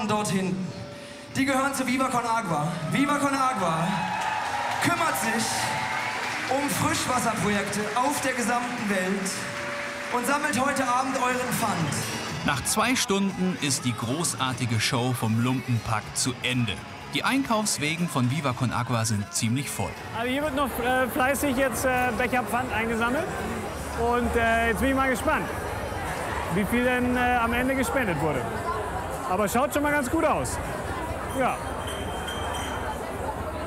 dort hinten. Die gehören zu Viva Con Agua. Viva Con Agua kümmert sich um Frischwasserprojekte auf der gesamten Welt und sammelt heute Abend euren Pfand. Nach 2 Stunden ist die großartige Show vom Lumpenpack zu Ende. Die Einkaufswegen von Viva Con Agua sind ziemlich voll. Also hier wird noch fleißig jetzt Becher Pfand eingesammelt. Und jetzt bin ich mal gespannt, wie viel denn am Ende gespendet wurde. Aber schaut schon mal ganz gut aus. Ja.